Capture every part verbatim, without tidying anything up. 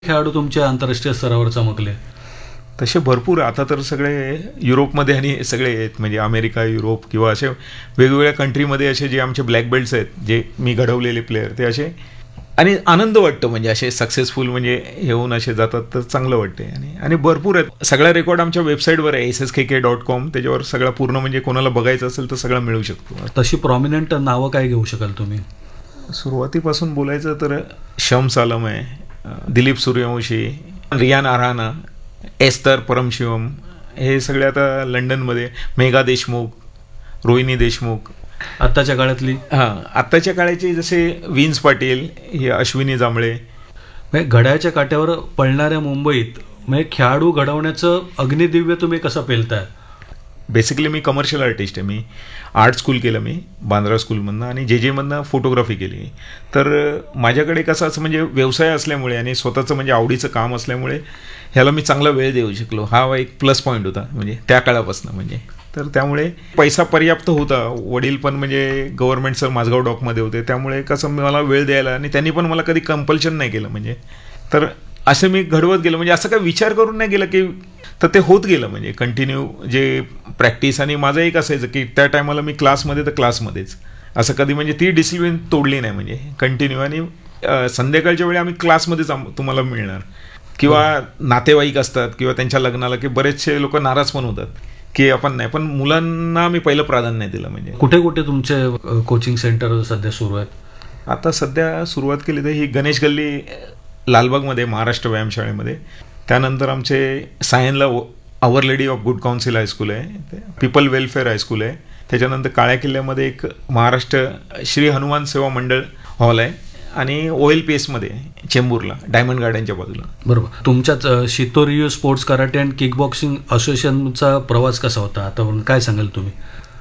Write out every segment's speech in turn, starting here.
खेळाडू तुमच्या आंतरराष्ट्रीय स्तरावर चमकले? तसे भरपूर. आता तर सगळे युरोपमध्ये आणि सगळे आहेत, म्हणजे अमेरिका, युरोप किंवा असे वेगवेगळ्या कंट्रीमध्ये असे जे आमचे ब्लॅक बेल्ट्स आहेत, जे मी घडवलेले प्लेयर, ते असे, आणि आनंद वाटतो म्हणजे असे सक्सेसफुल म्हणजे येऊन असे जातात तर चांगलं वाटते. आणि आणि भरपूर आहेत. सगळा रेकॉर्ड आमच्या वेबसाईटवर आहे, एस एस के के डॉट कॉम. त्याच्यावर सगळा पूर्ण म्हणजे कोणाला बघायचं असेल तर सगळं मिळू शकतो. तशी प्रॉमिनंट नावं काय घेऊ शकाल तुम्ही? सुरुवातीपासून बोलायचं तर शम्स आलम आहे, दिलीप सूर्यवंशी, रियान आराना, एस्तर परमशिवम, हे सगळे आता लंडनमध्ये, मेघा देशमुख, रोहिणी देशमुख. आत्ताच्या काळातली? हां, आत्ताच्या काळाचे जसे विन्स पाटील, हे अश्विनी जांभळे. म्हणजे घड्याळ्याच्या काट्यावर पळणाऱ्या मुंबईत म्हणजे खेळाडू घडवण्याचं अग्निदिव्य तुम्ही कसं पेलताय? बेसिकली मी कमर्शियल आर्टिस्ट आहे. मी आर्ट स्कूल केलं, मी बांद्रा स्कूलमधनं, आणि जे जेमधनं फोटोग्राफी केली. तर माझ्याकडे कसं असं म्हणजे व्यवसाय असल्यामुळे आणि स्वतःचं म्हणजे आवडीचं काम असल्यामुळे ह्याला मी चांगला वेळ देऊ शकलो. हा एक प्लस पॉईंट होता म्हणजे त्या काळापासून. म्हणजे तर त्यामुळे पैसा पर्याप्त होता. वडील पण म्हणजे गव्हर्नमेंट सर माझगाव डॉकमध्ये होते, त्यामुळे कसं मला वेळ द्यायला, आणि त्यांनी पण मला कधी कंपल्शन नाही केलं. म्हणजे तर असं मी घडवत गेलो. म्हणजे असं काही विचार करून नाही गेलं की, तर ते होत गेलं म्हणजे कंटिन्यू जे प्रॅक्टिस. आणि माझं एक असायचं की त्या टायमाला मी क्लासमध्ये तर क्लासमध्येच, असं कधी म्हणजे ती डिसिप्लिन तोडली नाही म्हणजे कंटिन्यू. आणि संध्याकाळच्या वेळी आम्ही क्लासमध्येच तुम्हाला मिळणार. किंवा नातेवाईक असतात किंवा त्यांच्या लग्नाला की बरेचसे लोक नाराज पण होतात की आपण नाही, पण मुलांना मी पहिलं प्राधान्य दिलं. म्हणजे कुठे कुठे तुमचे कोचिंग सेंटर सध्या सुरू आहेत? आता सध्या सुरुवात केली तर ही गणेश गल्ली लालबागमध्ये, महाराष्ट्र व्यायामशाळेमध्ये. त्यानंतर आमचे सायनला आवर lady of good council high school आहे, पीपल वेलफेअर हायस्कूल आहे. त्याच्यानंतर काळ्या किल्ल्यामध्ये एक महाराष्ट्र श्री हनुमान सेवा मंडळ हॉल आहे, आणि ओ एल पी एसमध्ये चेंबूरला, डायमंड गार्डनच्या बाजूला. बरोबर. तुमच्याच शितोरियो sports karate and kick boxing असोसिएशनचा प्रवास कसा होता आतापर्यंत, काय सांगाल तुम्ही?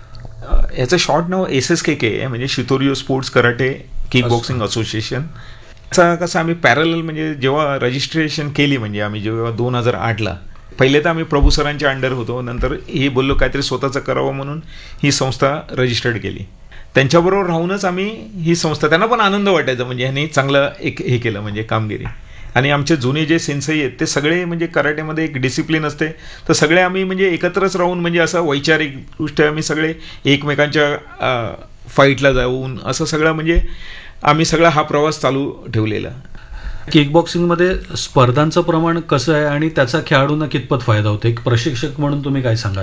याचं शॉर्ट नाव एस एस के के आहे, म्हणजे शितोरियो sports karate kick boxing association. असं कसं आम्ही पॅरल म्हणजे जेव्हा रजिस्ट्रेशन केली, म्हणजे आम्ही जेव्हा दोन हजार आठला पहिले तर आम्ही प्रभू सरांच्या अंडर होतो, नंतर हे बोललो काहीतरी स्वतःचं करावं म्हणून ही संस्था रजिस्टर्ड केली. त्यांच्याबरोबर राहूनच आम्ही ही संस्था, त्यांना पण आनंद वाटायचा म्हणजे ह्यांनी चांगलं एक हे केलं म्हणजे कामगिरी. आणि आमचे जुने जे सेन्सई आहेत ते सगळे म्हणजे कराटेमध्ये एक डिसिप्लिन असते, तर सगळे आम्ही म्हणजे एकत्रच राहून म्हणजे असं वैचारिक दृष्ट्या आम्ही सगळे एकमेकांच्या फाईटला जाऊन असं सगळं म्हणजे आम्ही सगळा हा प्रवास चालू ठेवलेला. किक बॉक्सिंगमध्ये स्पर्धांचं प्रमाण कसं आहे आणि त्याचा खेळाडूंना कितपत फायदा होतो? एक प्रशिक्षक म्हणून तुम्ही काय सांगाल?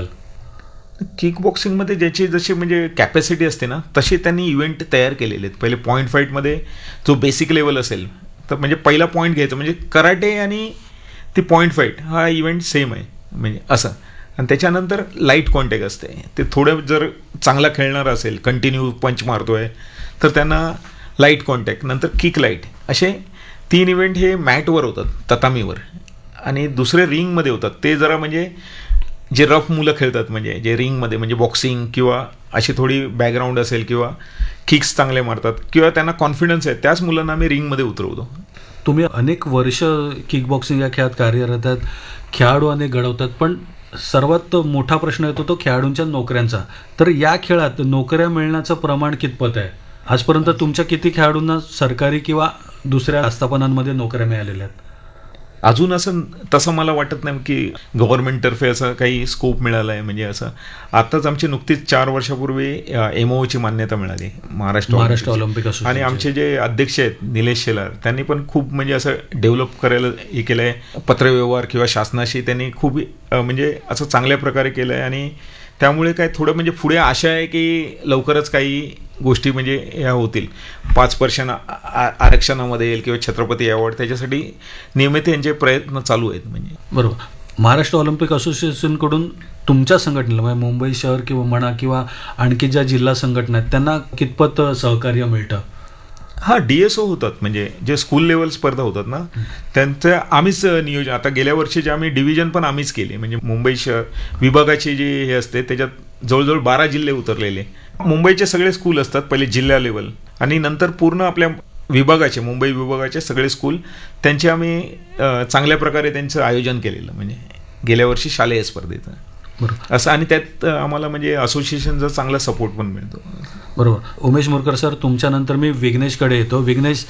किक बॉक्सिंगमध्ये ज्याची जशी म्हणजे कॅपॅसिटी असते ना, तसे त्यांनी इव्हेंट तयार केलेले आहेत. पहिले पॉईंट फाईटमध्ये जो बेसिक लेवल असेल तर म्हणजे पहिला पॉईंट घ्यायचा, म्हणजे कराटे आणि ती पॉईंट फाईट हा इव्हेंट सेम आहे म्हणजे असं. आणि त्याच्यानंतर लाईट कॉन्टॅक्ट असते, ते थोडं जर चांगला खेळणारा असेल, कंटिन्यू पंच मारतोय तर त्यांना लाईट कॉन्टॅक्ट, नंतर किक लाईट, असे तीन इव्हेंट हे मॅटवर होतात, ततामीवर. आणि दुसरे रिंगमध्ये होतात, ते जरा म्हणजे जे रफ मुलं खेळतात, म्हणजे जे रिंगमध्ये म्हणजे बॉक्सिंग किंवा अशी थोडी बॅकग्राऊंड असेल किंवा किक्स चांगले मारतात किंवा त्यांना कॉन्फिडन्स आहे, त्याच मुलांना आम्ही रिंगमध्ये उतरवतो. तुम्ही अनेक वर्ष किक बॉक्सिंग या खेळात कार्यरत आहात, खेळाडू अनेक घडवतात, पण सर्वात मोठा प्रश्न येतो तो खेळाडूंच्या नोकऱ्यांचा. तर या खेळात नोकऱ्या मिळण्याचं प्रमाण कितपत आहे? आजपर्यंत तुमच्या किती खेळाडूंना सरकारी किंवा दुसऱ्या आस्थापनांमध्ये नोकऱ्या मिळालेल्या आहेत? अजून असं तसं मला वाटत नाही की गव्हर्नमेंटतर्फे असं काही स्कोप मिळाला आहे. म्हणजे असं आत्ताच आमची नुकतीच चार वर्षापूर्वी एमओची मान्यता मिळाली, महाराष्ट्र महाराष्ट्र ऑलिम्पिक. आणि आमचे जे अध्यक्ष आहेत निलेश शेलार, त्यांनी पण खूप म्हणजे असं डेव्हलप करायला हे केलं आहे. पत्रव्यवहार किंवा शासनाशी त्यांनी खूप म्हणजे असं चांगल्या प्रकारे केलं आहे. आणि त्यामुळे काय थोडं म्हणजे पुढे आशा आहे की लवकरच काही गोष्टी म्हणजे ह्या होतील. पाच पर्सेंट आरक्षणामध्ये येईल किंवा छत्रपती अवॉर्ड, त्याच्यासाठी नियमित यांचे प्रयत्न चालू आहेत. म्हणजे बरोबर. महाराष्ट्र ऑलिम्पिक असोसिएशनकडून तुमच्या संघटनेला म्हणजे मुंबई शहर किंवा म्हणा किंवा आणखी ज्या जिल्हा संघटना आहेत त्यांना कितपत सहकार्य मिळतं? हां, डी एस ओ होतात, म्हणजे जे स्कूल लेवल स्पर्धा होतात ना, त्यांचं आम्हीच नियोजन. आता गेल्या वर्षीचे आम्ही डिव्हिजन पण आम्हीच केली, म्हणजे मुंबई शहर विभागाचे जे हे असते त्याच्यात जवळजवळ बारा जिल्हे उतरलेले. मुंबईचे सगळे स्कूल असतात पहिले जिल्हा लेवल, आणि नंतर पूर्ण आपल्या विभागाचे, मुंबई विभागाचे सगळे स्कूल, त्यांचे आम्ही चांगल्या प्रकारे त्यांचं आयोजन केलेलं म्हणजे गेल्या वर्षी शालेय स्पर्धेचं. बरोबर असं. आणि त्यात आम्हाला म्हणजे असोसिएशनचा चांगला सपोर्ट पण मिळतो. बरोबर. उमेश मोरकर सर, तुमच्यानंतर मी विघ्नेशकडे येतो. विघ्नेश,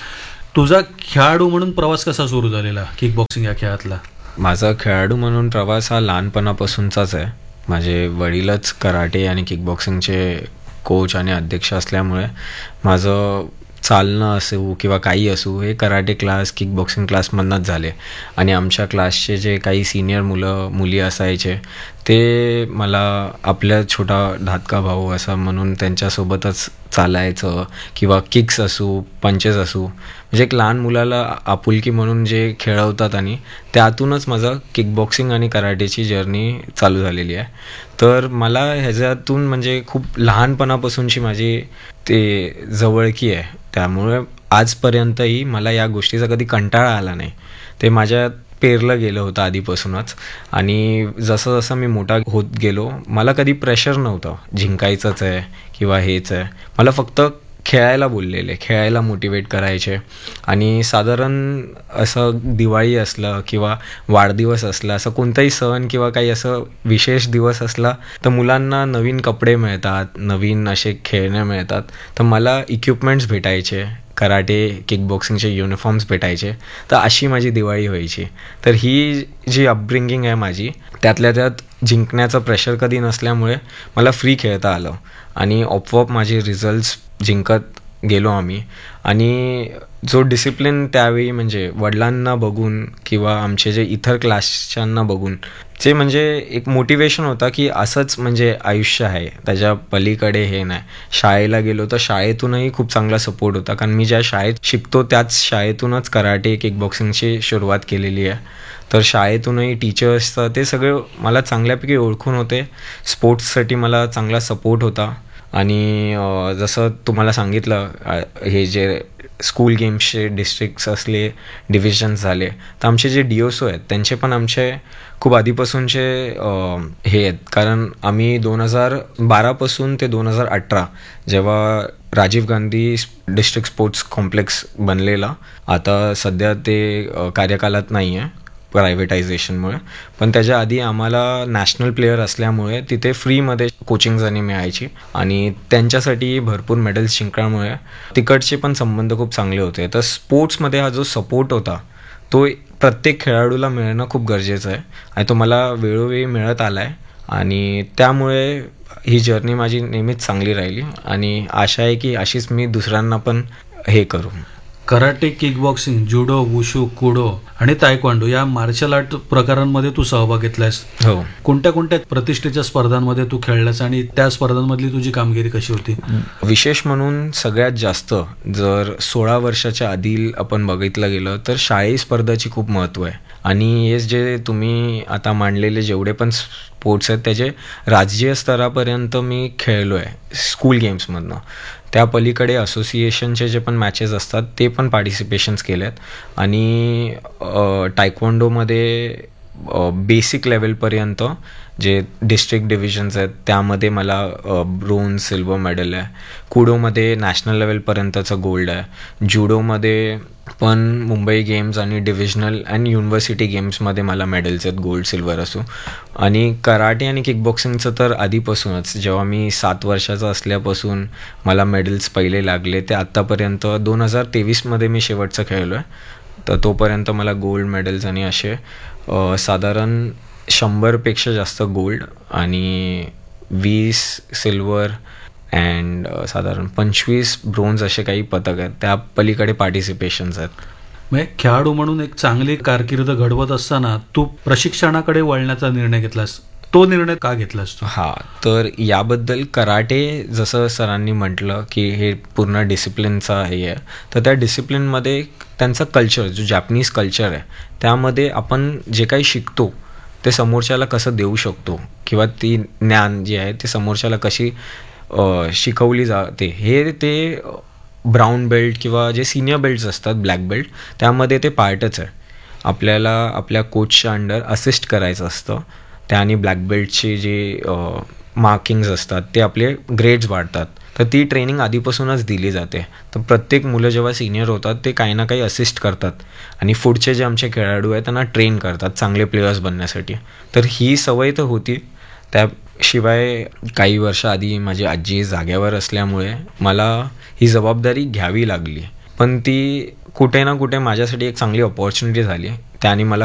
तुझा खेळाडू म्हणून प्रवास कसा सुरू झालेला किक बॉक्सिंग या खेळातला? माझा खेळाडू म्हणून प्रवास हा लहानपणापासूनचाच आहे. माझे वडीलच कराटे आणि किक बॉक्सिंगचे कोच आणि अध्यक्ष असल्यामुळे माझं चालणं असो किंवा काही असो हे कराटे क्लास किक बॉक्सिंग क्लासमधनंच झाले. आणि आमच्या क्लासचे जे काही सिनियर मुलं मुली असायचे ते मला आपल्या छोटा धाकटा भाऊ असं म्हणून त्यांच्यासोबतच चालायचं किंवा किक्स असू पंचेस असू, म्हणजे एक लहान मुलाला आपुलकी म्हणून जे खेळवतात आणि त्यातूनच माझं किक बॉक्सिंग आणि कराटेची जर्नी चालू झालेली आहे. तर मला ह्याच्यातून म्हणजे खूप लहानपणापासूनची माझी ते जवळकी आहे. त्यामुळे आजपर्यंतही मला या गोष्टीचा कधी कंटाळा आला नाही. ते माझ्यात पेरलं गेलं होतं आधीपासूनच. आणि जसं जसं मी मोठा होत गेलो मला कधी प्रेशर नव्हतं जिंकायचंच आहे किंवा हेच आहे. मला फक्त खेळायला बोललेले, खेळायला मोटिवेट करायचे. आणि साधारण असं दिवाळी असलं किंवा वाढदिवस असला, असं कोणताही सण किंवा काही असं विशेष दिवस असला तर मुलांना नवीन कपडे मिळतात, नवीन असे खेळणे मिळतात. तर मला इक्विपमेंट्स भेटायचे, कराटे किक बॉक्सिंगचे युनिफॉर्म्स भेटायचे. तर अशी माझी दिवाळी व्हायची. तर ही जी अपब्रिंगिंग आहे माझी, त्यातल्या त्यात जिंकण्याचं प्रेशर कधी नसल्यामुळे मला फ्री खेळता आलं आणि आपोआप माझे रिझल्ट्स जिंकत गेलो आम्ही. आणि जो डिसिप्लिन त्यावेळी म्हणजे वडिलांना बघून किंवा आमचे जे इतर क्लासच्यांना बघून जे म्हणजे एक मोटिवेशन होता की असंच म्हणजे आयुष्य आहे, त्याच्या पलीकडे हे नाही. शाळेला गेलो तर शाळेतूनही खूप चांगला सपोर्ट होता, कारण मी ज्या शाळेत शिकतो त्याच शाळेतूनच कराटे किक बॉक्सिंगची सुरुवात केलेली आहे. तर शाळेतूनही टीचर्स ते सगळे मला चांगल्यापैकी ओळखून होते. स्पोर्ट्ससाठी मला चांगला सपोर्ट होता. आणि जसं तुम्हाला सांगितलं हे जे स्कूल गेम्सचे डिस्ट्रिक्ट्स असले, डिव्हिजन्स झाले, तर आमचे जे डी ओसो आहेत त्यांचे पण आमचे खूप आधीपासूनचे हे आहेत. कारण आम्ही दोन हजार बारापासून ते दोन हजार अठरा जेव्हा Rajiv Gandhi district sports complex बनलेला, आता सध्या ते कार्यकालात नाही आहे प्रायव्हेटायझेशनमुळे, पण त्याच्या आधी आम्हाला नॅशनल प्लेयर असल्यामुळे तिथे फ्रीमध्ये कोचिंग्स आणि मिळायची. आणि त्यांच्यासाठी भरपूर मेडल्स जिंकल्यामुळे तिकडचे पण संबंध खूप चांगले होते. तर स्पोर्ट्समध्ये हा जो सपोर्ट होता तो प्रत्येक खेळाडूला मिळणं खूप गरजेचं आहे आणि तो मला वेळोवेळी मिळत आला आहे. आणि त्यामुळे ही जर्नी माझी नेहमीच चांगली राहिली आणि आशा आहे की अशीच मी दुसऱ्यांना पण हे करू. कराटे, किक बॉक्सिंग, जुडो, वुशू, कुडो आणि तायक्वांडो या मार्शल आर्ट प्रकारांमध्ये तू सहभाग घेतलायस. हो. कोणत्या कोणत्या प्रतिष्ठेच्या स्पर्धांमध्ये तू खेळलास आणि त्या स्पर्धांमधली तुझी कामगिरी कशी होती? विशेष म्हणून सगळ्यात जास्त जर सोळा वर्षाच्या आधी आपण बघितलं गेलं तर शाळेय स्पर्धाची खूप महत्त्व आहे. आणि हे जे तुम्ही आता मांडलेले जेवढे पण स्पोर्ट्स आहेत त्याचे राज्य स्तरापर्यंत मी खेळलो आहे स्कूल गेम्समधनं. त्या पलीकडे असोसिएशनचे जे पण मॅचेस असतात ते पण पार्टिसिपेशन्स केलेत. आणि टायक्वांडोमध्ये बेसिक लेवलपर्यंत जे डिस्ट्रिक्ट डिव्हिजन्स आहेत त्यामध्ये मला ब्रोन्झ सिल्वर मेडल आहे. कुडोमध्ये नॅशनल लेवलपर्यंतचं गोल्ड आहे. जुडोमध्ये पण मुंबई गेम्स आणि डिव्हिजनल अँड युनिव्हर्सिटी गेम्समध्ये मला मेडल्स आहेत, गोल्ड सिल्वर असो. आणि कराटे आणि किक बॉक्सिंगचं तर आधीपासूनच, जेव्हा मी सात वर्षाचा असल्यापासून मला मेडल्स पहिले लागले ते आत्तापर्यंत दोन हजार तेवीसमध्ये मी शेवटचं खेळलो आहे. तर तोपर्यंत मला गोल्ड मेडल्स आणि असे साधारण शंभरपेक्षा जास्त गोल्ड आणि वीस सिल्वर अँड साधारण पंचवीस ब्रोन्झ असे काही पदक आहेत. त्या पलीकडे पार्टिसिपेशन्स आहेत. म्हणजे खेळाडू म्हणून एक चांगली कारकीर्द घडवत असताना तू प्रशिक्षणाकडे वळण्याचा निर्णय घेतलास. तो निर्णय का घेतलास तू? हा, तर याबद्दल कराटे जसं सरांनी म्हटलं की हे पूर्ण डिसिप्लिनचा हे आहे. तर त्या डिसिप्लिनमध्ये त्यांचा कल्चर, जो जॅपनीज कल्चर आहे त्यामध्ये आपण जे काही शिकतो ते समोरच्याला कसं देऊ शकतो किंवा ती ज्ञान जे आहे ते समोरच्याला कशी शिकवली जाते, हे ते ब्राऊन बेल्ट किंवा जे सिनियर बेल्ट्स असतात, ब्लॅक बेल्ट, त्यामध्ये ते पार्टच आहे. आपल्याला आपल्या कोचच्या अंडर असिस्ट करायचं असतं. त्याने ब्लॅक बेल्टचे जे मार्किंग्स असतात ते आपले ग्रेड्स वाढतात. तर ती ट्रेनिंग आधीपासूनच दिली जाते. तर प्रत्येक मुलं जेव्हा सिनियर होतात ते काही ना काही असिस्ट करतात आणि पुढचे जे आमचे खेळाडू आहेत त्यांना ट्रेन करतात चांगले प्लेयर्स बनण्यासाठी. तर ही सवय तर होती. त्याशिवाय काही वर्ष आधी माझी आजी जाग्यावर असल्यामुळे मला ही जबाबदारी घ्यावी लागली पण ती कुठे ना कुठे माझ्यासाठी एक चांगली ऑपॉर्च्युनिटी झाली. त्याने मला